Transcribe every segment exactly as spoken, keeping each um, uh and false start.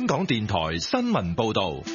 香港電台新聞報道。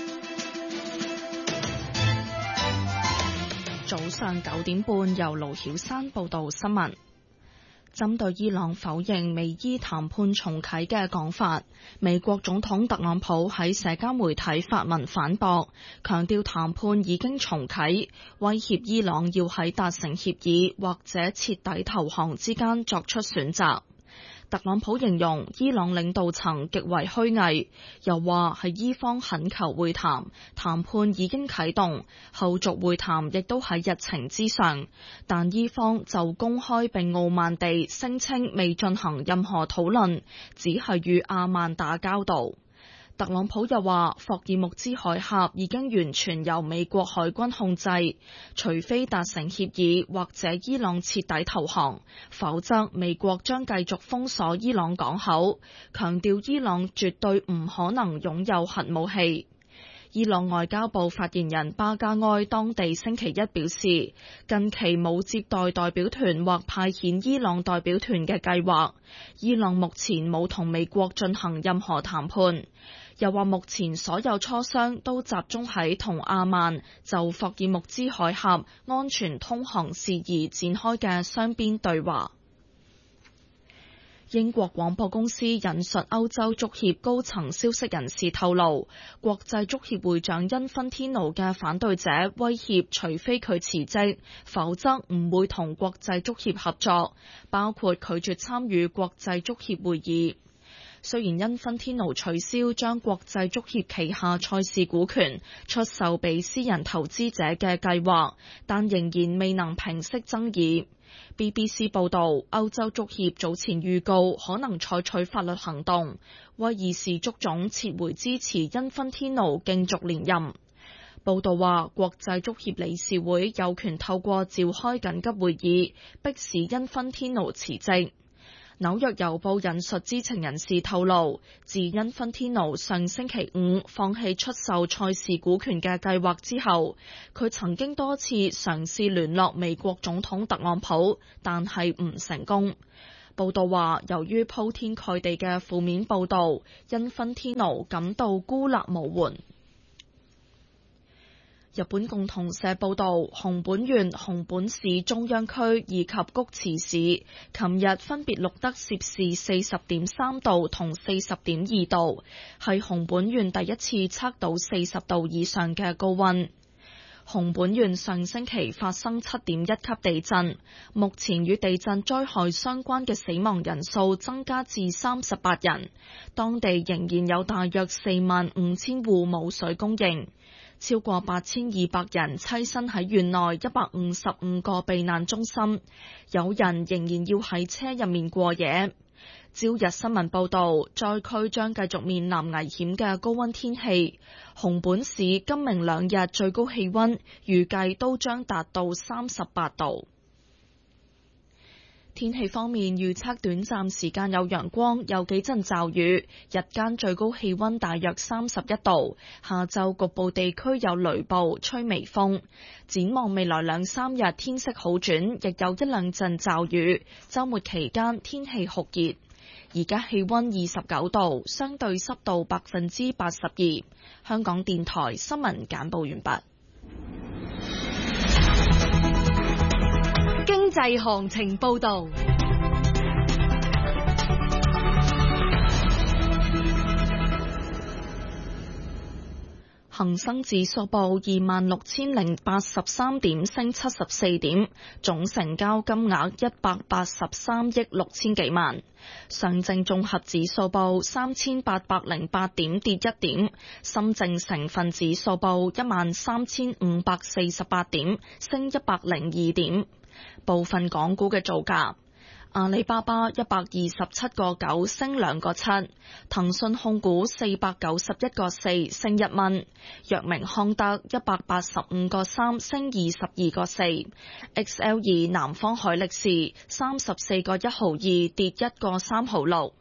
早上九點半，由盧曉珊報道新聞。針對伊朗否認美伊談判重啟嘅講法，美國總統特朗普喺社交媒體發文反駁，強調談判已經重啟，威脅伊朗要喺達成協議或者徹底投降之間作出選擇。特朗普形容伊朗領導層極為虛偽，又話係伊方懇求會談，談判已經啟動，後續會談亦都喺日程之上，但伊方就公開並傲慢地聲稱未進行任何討論，只係與阿曼打交道。特朗普又話，霍爾木茲海峽已經完全由美國海軍控制，除非達成協議或者伊朗徹底投降，否則美國將繼續封鎖伊朗港口，強調伊朗絕對唔可能擁有核武器。伊朗外交部發言人巴加埃當地星期一表示，近期冇接待代表團或派遣伊朗代表團嘅計劃，伊朗目前冇同美國進行任何談判。又話目前所有磋商都集中喺同阿曼就霍爾木茲海峽安全通航事宜展開嘅雙邊對話。英國廣播公司引述歐洲足協高層消息人士透露，國際足協會長因芬天奴嘅反對者威脅，除非佢辭職，否則唔會同國際足協合作，包括拒絕參與國際足協會議。雖然因芬天奴取消將國際足協旗下賽事股權出售俾私人投資者嘅計劃，但仍然未能平息爭議。B B C 報導，歐洲足協早前預告可能採取法律行動，威爾士足總撤回支持因芬天奴競逐連任。報導話，國際足協理事會有權透過召開緊急會議，迫使因芬天奴辭職。紐約郵報引述知情人士透露，自因芬天奴上星期五放棄出售賽事股權嘅計劃之後，佢曾經多次嘗試聯絡美國總統特朗普，但係唔成功。報道話，由於鋪天蓋地嘅負面報導，因芬天奴感到孤立無援。日本共同社報導，熊本縣、熊本市中央區以及菊池市，琴日分別錄得攝氏四十點三度同四十點二度，係熊本縣第一次測到四十度以上嘅高溫。熊本縣上星期發生七點一級地震，目前與地震災害相關嘅死亡人數增加至三十八人，當地仍然有大約四萬五千戶冇水供應。超過八千二百人棲身喺縣內一百五十五個避難中心，有人仍然要喺車入面過夜。朝日新聞報導，災區將繼續面臨危險嘅高溫天氣。熊本市今明兩日最高氣溫預計都將達到三十八度。天氣方面，預測短暫時間有陽光，有幾陣驟雨，日間最高氣溫大約三十一度，下晝局部地區有雷暴，吹微風。展望未來兩三日天色好轉，亦有一兩陣驟雨，週末期間天氣酷熱。而家氣溫二十九度，相對濕度百分之八十二。香港電台新聞簡報完畢。 經濟行情報導。 恒生指數報二萬六千零八十三點，升七十四點，總成交金額一百八十三億六千幾萬。上證綜合指數報三千八百零八點，跌一點。深證成分指數報一萬三千五百四十八點，升一百零二點。部分港股嘅造價：阿里巴巴一百二十七個九升兩個七，騰訊控股四百九十一個四升一蚊，藥明康德一百八十五個三升二十二個四 ，X L 二南方海力士三十四個一毫二跌一個三毫六，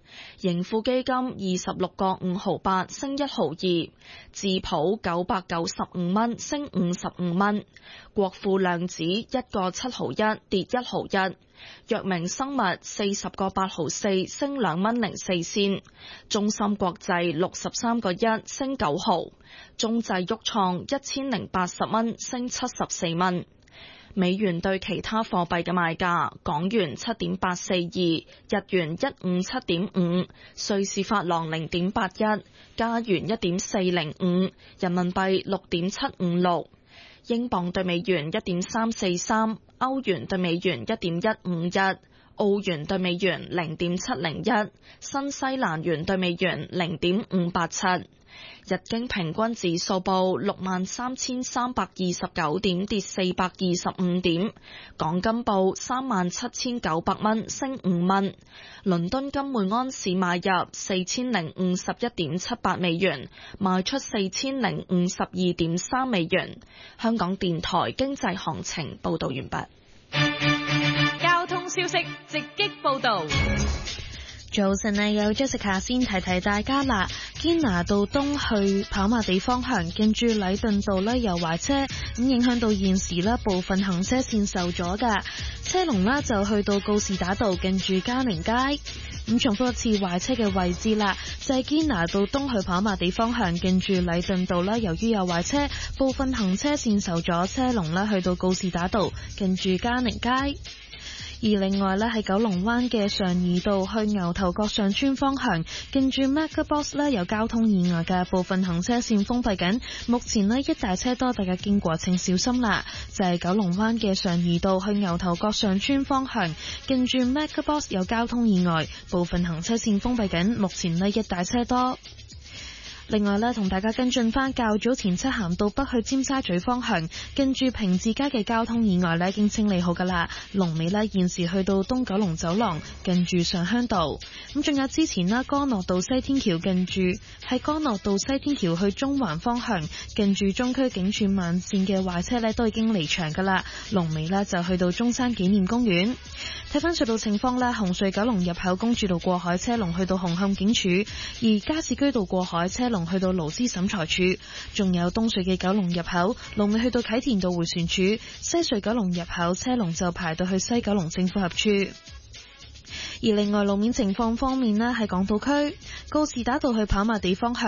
盈富基金二十六個五毫八升一毫二，智普九百九十五蚊升五十五蚊，國富量子一個七毫一跌一毫一，藥明生物四十個八毫四升兩蚊零四仙，中芯國際六十三個一升九毫，中製鬱創一千零八十蚊升七十四蚊。美元對其他貨幣嘅賣價：港元七點八四二，日元一五七點五，瑞士法郎零點八一，加元一點四零五，人民幣六點七五六，英鎊對美元一點三四三，歐元對美元一點一五一，澳元對美元零點七零一，新西蘭元對美元零點五八七。日經平均指數報六萬三千三百二十九點，跌四百二十五點。港金報三萬七千九百蚊，升五蚊。倫敦金每安士買入四千零五十一點七八美元，賣出四千零五十二點三美元。香港電台經濟行情報道完畢。 交通消息直擊報道。 早晨啊，有 Jessica 先提提大家啦。堅拿道東去跑馬地方向，近住禮頓道呢有壞車，咁影響到現時呢部分行車線受阻噶，車龍呢就去到告士打道近住嘉寧街。咁重複一次壞車嘅位置啦，就係堅拿道東去跑馬地方向，近住禮頓道啦，由於有壞車，部分行車線受阻，車龍呢去到告士打道近住嘉寧街。而另外呢，喺九龍灣嘅常怡道去牛頭角上村方向，近住 MegaBox 呢有交通意外嘅，部分行車線封閉緊，目前呢一大車多，大家經過請小心啦。就係、是、九龍灣嘅常怡道去牛頭角上村方向，近住 MegaBox 有交通意外，部分行車線封閉緊，目前呢一大車多。另外呢，同大家跟進翻較早前漆咸道北去尖沙咀方向，近住平治街嘅交通意外呢已經清理好噶啦。龍尾呢現時去到東九龍走廊，近住上鄉道。咁仲有之前呢，干諾道西天橋近住喺干諾道西天橋去中環方向，近住中區警署慢線嘅壞車呢都已經離場噶啦。龍尾呢就去到中山紀念公園。睇翻隧道情況呢，紅隧九龍入口公主道過海車龍去到紅磡警署，而加士居道過海車龍去到勞資審裁處，仲有東隧嘅九龍入口龍尾去到啟田道迴旋處，西隧九龍入口車龍就排到去西九龍政府合處。而另外路面情況方面呢，喺港島區告士打道去跑馬地方向